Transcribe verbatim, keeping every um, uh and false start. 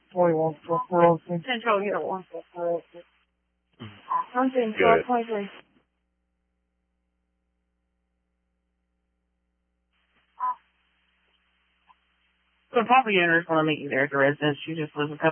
forty-one for four oh six. Central Unit one for four oh six. Something Good. twelve twenty-three. So the property owner is going to meet you there at the residence. She just lives a couple